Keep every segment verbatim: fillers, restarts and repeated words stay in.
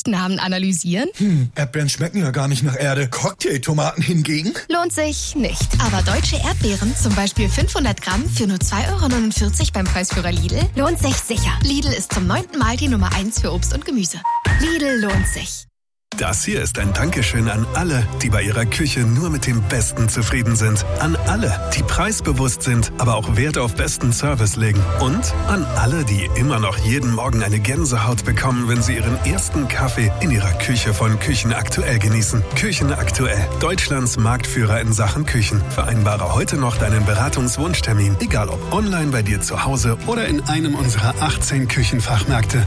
Obstnamen analysieren? Hm, Erdbeeren schmecken ja gar nicht nach Erde. Cocktailtomaten hingegen? Lohnt sich nicht. Aber deutsche Erdbeeren, zum Beispiel fünfhundert Gramm für nur zwei Euro neunundvierzig beim Preisführer Lidl, lohnt sich sicher. Lidl ist zum neunten Mal die Nummer eins für Obst und Gemüse. Lidl lohnt sich. Das hier ist ein Dankeschön an alle, die bei ihrer Küche nur mit dem Besten zufrieden sind. An alle, die preisbewusst sind, aber auch Wert auf besten Service legen. Und an alle, die immer noch jeden Morgen eine Gänsehaut bekommen, wenn sie ihren ersten Kaffee in ihrer Küche von Küchen Aktuell genießen. Küchen Aktuell, Deutschlands Marktführer in Sachen Küchen. Vereinbare heute noch deinen Beratungswunschtermin, egal ob online bei dir zu Hause oder in einem unserer achtzehn Küchenfachmärkte.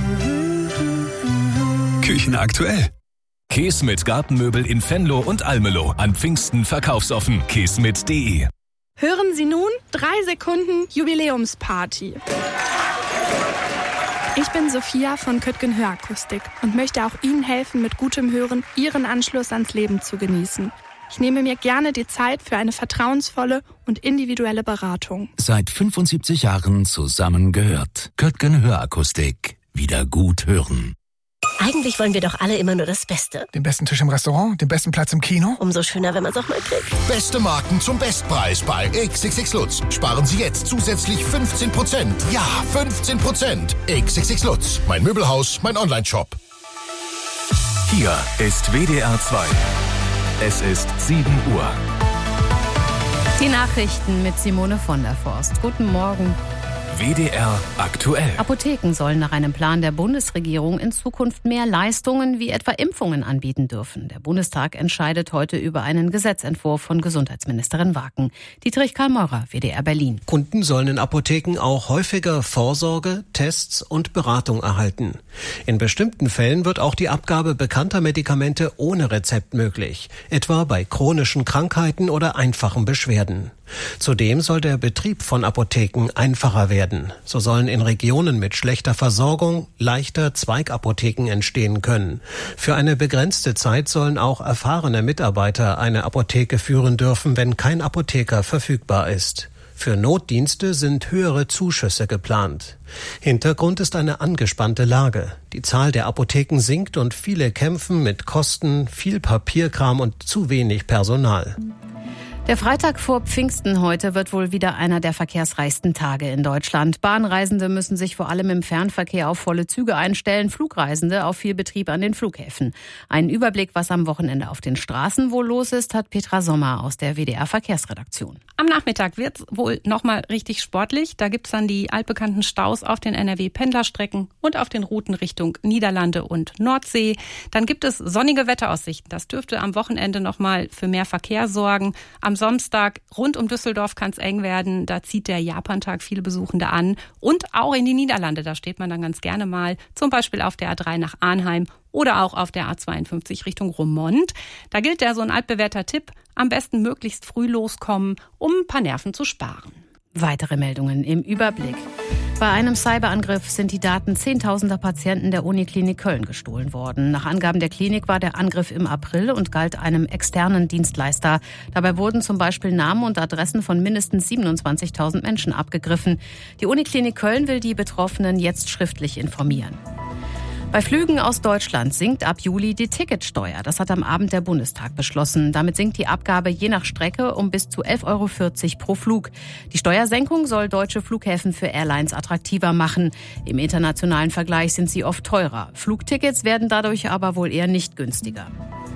Küchen Aktuell. Kesmet Gartenmöbel in Venlo und Almelo. An Pfingsten verkaufsoffen. kesmet punkt de. Hören Sie nun drei Sekunden Jubiläumsparty. Ich bin Sophia von Köttgen Hörakustik und möchte auch Ihnen helfen, mit gutem Hören Ihren Anschluss ans Leben zu genießen. Ich nehme mir gerne die Zeit für eine vertrauensvolle und individuelle Beratung. Seit fünfundsiebzig Jahren zusammengehört. Köttgen Hörakustik. Wieder gut hören. Eigentlich wollen wir doch alle immer nur das Beste. Den besten Tisch im Restaurant, den besten Platz im Kino. Umso schöner, wenn man es auch mal kriegt. Beste Marken zum Bestpreis bei X X X Lutz. Sparen Sie jetzt zusätzlich fünfzehn Prozent. Ja, fünfzehn Prozent. X X X Lutz. Mein Möbelhaus, mein Onlineshop. Hier ist W D R zwei. Es ist sieben Uhr. Die Nachrichten mit Simone von der Forst. Guten Morgen. W D R aktuell. Apotheken sollen nach einem Plan der Bundesregierung in Zukunft mehr Leistungen wie etwa Impfungen anbieten dürfen. Der Bundestag entscheidet heute über einen Gesetzentwurf von Gesundheitsministerin Waken. Dietrich Karl Meurer, W D R Berlin. Kunden sollen in Apotheken auch häufiger Vorsorge, Tests und Beratung erhalten. In bestimmten Fällen wird auch die Abgabe bekannter Medikamente ohne Rezept möglich, etwa bei chronischen Krankheiten oder einfachen Beschwerden. Zudem soll der Betrieb von Apotheken einfacher werden. So sollen in Regionen mit schlechter Versorgung leichter Zweigapotheken entstehen können. Für eine begrenzte Zeit sollen auch erfahrene Mitarbeiter eine Apotheke führen dürfen, wenn kein Apotheker verfügbar ist. Für Notdienste sind höhere Zuschüsse geplant. Hintergrund ist eine angespannte Lage. Die Zahl der Apotheken sinkt und viele kämpfen mit Kosten, viel Papierkram und zu wenig Personal. Der Freitag vor Pfingsten heute wird wohl wieder einer der verkehrsreichsten Tage in Deutschland. Bahnreisende müssen sich vor allem im Fernverkehr auf volle Züge einstellen, Flugreisende auf viel Betrieb an den Flughäfen. Einen Überblick, was am Wochenende auf den Straßen wohl los ist, hat Petra Sommer aus der W D R Verkehrsredaktion. Am Nachmittag wird's wohl nochmal richtig sportlich. Da gibt's dann die altbekannten Staus auf den N R W-Pendlerstrecken und auf den Routen Richtung Niederlande und Nordsee. Dann gibt es sonnige Wetteraussichten. Das dürfte am Wochenende nochmal für mehr Verkehr sorgen. Am Samstag rund um Düsseldorf kann es eng werden. Da zieht der Japantag viele Besuchende an. Und auch in die Niederlande. Da steht man dann ganz gerne mal. Zum Beispiel auf der A drei nach Arnheim oder auch auf der A zweiundfünfzig Richtung Roermond. Da gilt ja so ein altbewährter Tipp. Am besten möglichst früh loskommen, um ein paar Nerven zu sparen. Weitere Meldungen im Überblick. Bei einem Cyberangriff sind die Daten zehntausender Patienten der Uniklinik Köln gestohlen worden. Nach Angaben der Klinik war der Angriff im April und galt einem externen Dienstleister. Dabei wurden zum Beispiel Namen und Adressen von mindestens siebenundzwanzigtausend Menschen abgegriffen. Die Uniklinik Köln will die Betroffenen jetzt schriftlich informieren. Bei Flügen aus Deutschland sinkt ab Juli die Ticketsteuer. Das hat am Abend der Bundestag beschlossen. Damit sinkt die Abgabe je nach Strecke um bis zu elf Euro vierzig pro Flug. Die Steuersenkung soll deutsche Flughäfen für Airlines attraktiver machen. Im internationalen Vergleich sind sie oft teurer. Flugtickets werden dadurch aber wohl eher nicht günstiger.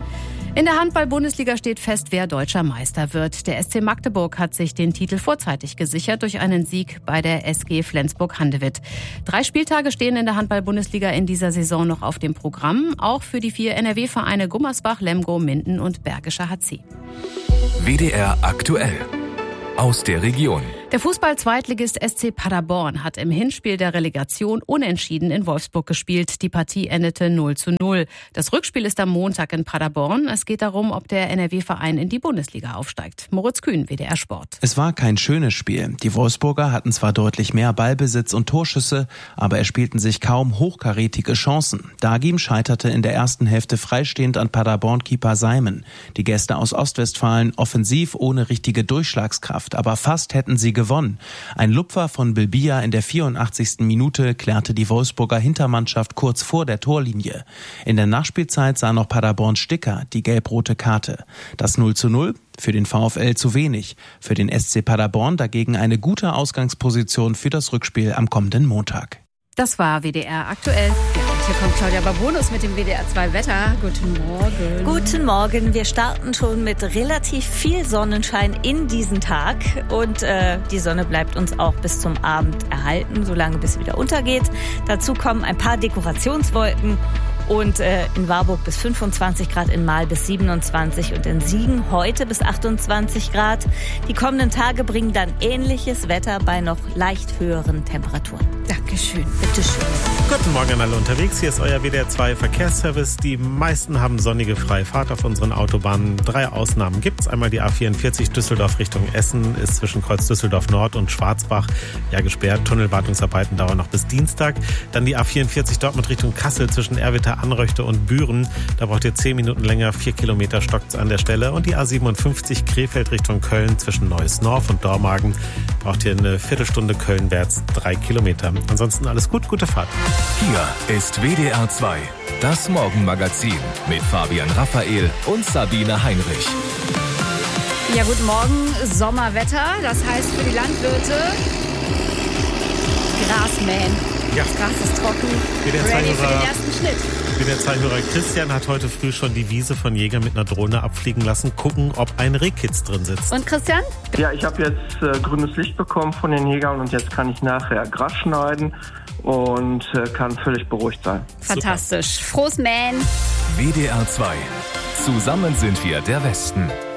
In der Handball-Bundesliga steht fest, wer deutscher Meister wird. Der S C Magdeburg hat sich den Titel vorzeitig gesichert durch einen Sieg bei der S G Flensburg-Handewitt. Drei Spieltage stehen in der Handball-Bundesliga in dieser Saison noch auf dem Programm, auch für die vier N R W-Vereine Gummersbach, Lemgo, Minden und Bergischer H C. W D R aktuell. Aus der Region. Der Fußball-Zweitligist S C Paderborn hat im Hinspiel der Relegation unentschieden in Wolfsburg gespielt. Die Partie endete null zu null. Das Rückspiel ist am Montag in Paderborn. Es geht darum, ob der N R W-Verein in die Bundesliga aufsteigt. Moritz Kühn, W D R Sport. Es war kein schönes Spiel. Die Wolfsburger hatten zwar deutlich mehr Ballbesitz und Torschüsse, aber erspielten sich kaum hochkarätige Chancen. Dagim scheiterte in der ersten Hälfte freistehend an Paderborn-Keeper Seimen. Die Gäste aus Ostwestfalen offensiv ohne richtige Durchschlagskraft, aber fast hätten sie gewonnen. Ein Lupfer von Bilbia in der vierundachtzigsten Minute klärte die Wolfsburger Hintermannschaft kurz vor der Torlinie. In der Nachspielzeit sah noch Paderborn Sticker die gelb-rote Karte. Das null zu null für den VfL zu wenig. Für den S C Paderborn dagegen eine gute Ausgangsposition für das Rückspiel am kommenden Montag. Das war W D R aktuell. Ja, und hier kommt Claudia Babonus mit dem W D R zwei Wetter. Guten Morgen. Guten Morgen. Wir starten schon mit relativ viel Sonnenschein in diesen Tag. Und äh, die Sonne bleibt uns auch bis zum Abend erhalten, solange bis sie wieder untergeht. Dazu kommen ein paar Dekorationswolken. Und äh, in Warburg bis fünfundzwanzig Grad, in Mahl bis siebenundzwanzig und in Siegen heute bis achtundzwanzig Grad. Die kommenden Tage bringen dann ähnliches Wetter bei noch leicht höheren Temperaturen. Dankeschön. Bitteschön. Guten Morgen an alle unterwegs. Hier ist euer W D R zwei Verkehrsservice. Die meisten haben sonnige freie Fahrt auf unseren Autobahnen. Drei Ausnahmen gibt's. Einmal die A vierundvierzig Düsseldorf Richtung Essen ist zwischen Kreuz Düsseldorf Nord und Schwarzbach ja gesperrt. Tunnelwartungsarbeiten dauern noch bis Dienstag. Dann die A vierundvierzig Dortmund Richtung Kassel zwischen Erwitter, Anröchte und Büren. Da braucht ihr zehn Minuten länger, vier Kilometer stockt's an der Stelle. Und die A siebenundfünfzig Krefeld Richtung Köln zwischen Neues-Norf und Dormagen braucht ihr eine Viertelstunde Kölnwärts, drei Kilometer. Ansonsten alles gut, gute Fahrt. Hier ist W D R zwei, das Morgenmagazin mit Fabian Raphael und Sabine Heinrich. Ja, guten Morgen. Sommerwetter, das heißt für die Landwirte Gras mähen. Ja. Das Gras ist trocken, ready für den ersten Schnitt. W D R zwei-Hörer Christian hat heute früh schon die Wiese von Jägern mit einer Drohne abfliegen lassen, gucken, ob ein Rehkitz drin sitzt. Und Christian? Ja, ich habe jetzt äh, grünes Licht bekommen von den Jägern und jetzt kann ich nachher Gras schneiden und äh, kann völlig beruhigt sein. Fantastisch. Super. Frohes Mähen. W D R zwei. Zusammen sind wir der Westen.